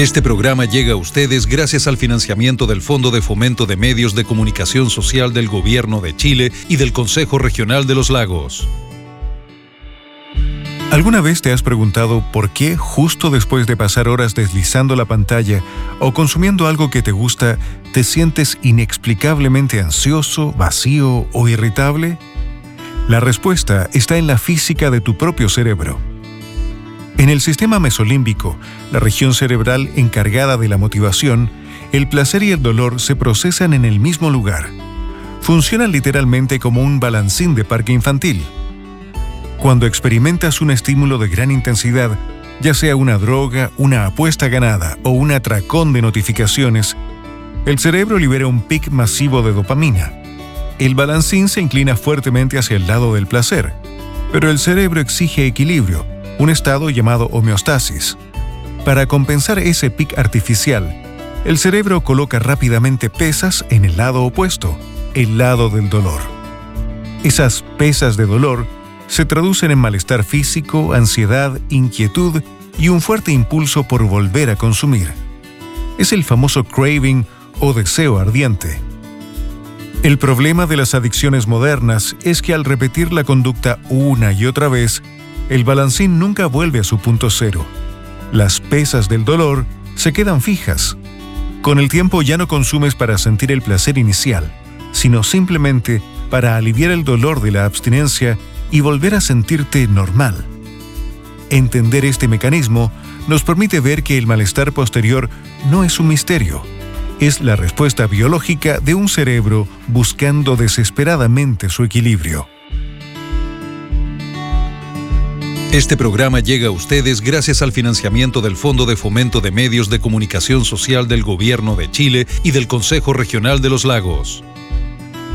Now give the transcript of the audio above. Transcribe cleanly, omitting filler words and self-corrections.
Este programa llega a ustedes gracias al financiamiento del Fondo de Fomento de Medios de Comunicación Social del Gobierno de Chile y del Consejo Regional de los Lagos. ¿Alguna vez te has preguntado por qué justo después de pasar horas deslizando la pantalla o consumiendo algo que te gusta, te sientes inexplicablemente ansioso, vacío o irritable? La respuesta está en la física de tu propio cerebro. En el sistema mesolímbico, la región cerebral encargada de la motivación, el placer y el dolor se procesan en el mismo lugar. Funcionan literalmente como un balancín de parque infantil. Cuando experimentas un estímulo de gran intensidad, ya sea una droga, una apuesta ganada o un atracón de notificaciones, el cerebro libera un pic masivo de dopamina. El balancín se inclina fuertemente hacia el lado del placer, pero el cerebro exige equilibrio, un estado llamado homeostasis. Para compensar ese pic artificial, el cerebro coloca rápidamente pesas en el lado opuesto, el lado del dolor. Esas pesas de dolor se traducen en malestar físico, ansiedad, inquietud y un fuerte impulso por volver a consumir. Es el famoso craving o deseo ardiente. El problema de las adicciones modernas es que al repetir la conducta una y otra vez, el balancín nunca vuelve a su punto cero. Las pesas del dolor se quedan fijas. Con el tiempo ya no consumes para sentir el placer inicial, sino simplemente para aliviar el dolor de la abstinencia y volver a sentirte normal. Entender este mecanismo nos permite ver que el malestar posterior no es un misterio, es la respuesta biológica de un cerebro buscando desesperadamente su equilibrio. Este programa llega a ustedes gracias al financiamiento del Fondo de Fomento de Medios de Comunicación Social del Gobierno de Chile y del Consejo Regional de los Lagos.